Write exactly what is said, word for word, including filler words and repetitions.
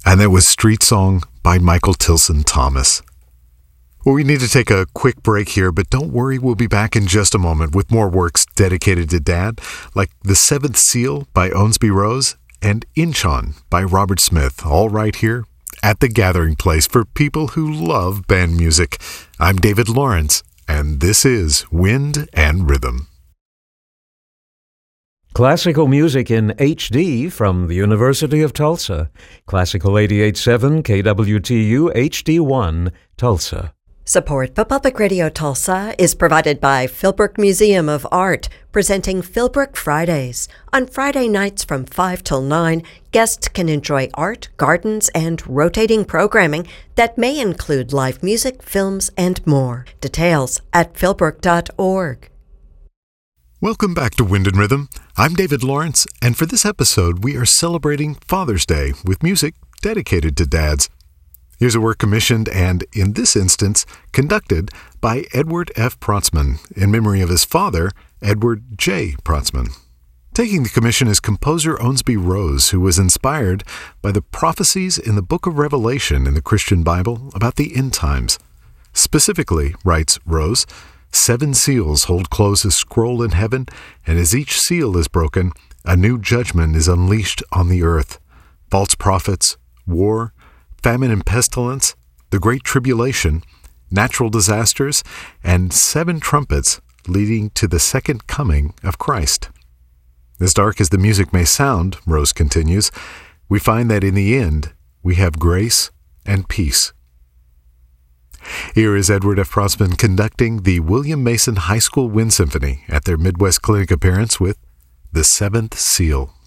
And that was Street Song by Michael Tilson Thomas. Well, we need to take a quick break here, but don't worry, we'll be back in just a moment with more works dedicated to Dad, like The Seventh Seal by Owensby Rose and Inchon by Robert Smith, all right here at The Gathering Place for people who love band music. I'm David Lawrence, and this is Wind and Rhythm. Classical music in H D from the University of Tulsa. Classical eighty-eight point seven K W T U H D one, Tulsa. Support for Public Radio Tulsa is provided by Philbrook Museum of Art, presenting Philbrook Fridays. On Friday nights from five till nine, guests can enjoy art, gardens, and rotating programming that may include live music, films, and more. Details at philbrook dot org. Welcome back to Wind and Rhythm. I'm David Lawrence, and for this episode, we are celebrating Father's Day with music dedicated to dads. Here's a work commissioned and, in this instance, conducted by Edward F. Protzman in memory of his father, Edward J. Protzman. Taking the commission is composer Owensby Rose, who was inspired by the prophecies in the book of Revelation in the Christian Bible about the end times. Specifically, writes Rose, seven seals hold close a scroll in heaven, and as each seal is broken, a new judgment is unleashed on the earth. False prophets, war, famine and pestilence, the Great Tribulation, natural disasters, and seven trumpets leading to the second coming of Christ. As dark as the music may sound, Rose continues, we find that in the end, we have grace and peace. Here is Edward F. Protzman conducting the William Mason High School Wind Symphony at their Midwest Clinic appearance with The Seventh Seal.